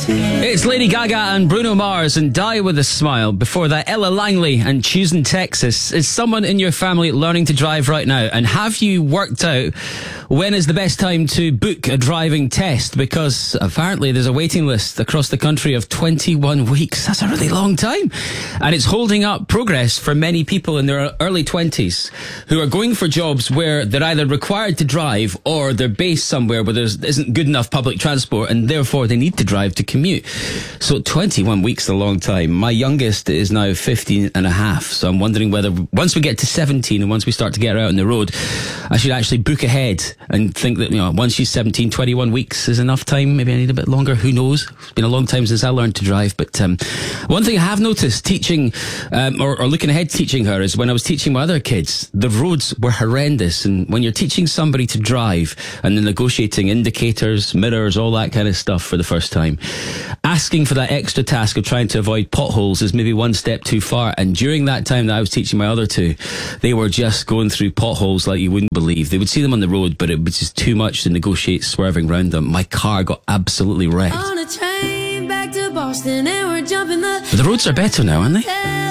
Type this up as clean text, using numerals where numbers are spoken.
It's Lady Gaga and Bruno Mars and Die With A Smile. Before that, Ella Langley and Choosing Texas. Is someone in your family learning to drive right now? And have you worked out when is the best time to book a driving test? Because apparently there's a waiting list across the country of 21 weeks. That's a really long time. And it's holding up progress for many people in their early 20s who are going for jobs where they're either required to drive or they're based somewhere where there isn't good enough public transport and therefore they need to drive to commute. So 21 weeks is a long time. My youngest is now 15 and a half. So I'm wondering whether once we get to 17 and once we start to get her out on the road, I should actually book ahead and think that, once she's 17, 21 weeks is enough time. Maybe I need a bit longer. Who knows? It's been a long time since I learned to drive. But one thing I have noticed teaching or looking ahead to teaching her is when I was teaching my other kids, the roads were horrendous. And when you're teaching somebody to drive and then negotiating indicators, mirrors, all that kind of stuff for the first time, asking for that extra task of trying to avoid potholes is maybe one step too far. And during that time that I was teaching my other two, they were just going through potholes like you wouldn't believe. They would see them on the road, but it was just too much to negotiate swerving around them. My car got absolutely wrecked. On a train back to Boston and we're jumping But the roads are better now, aren't they?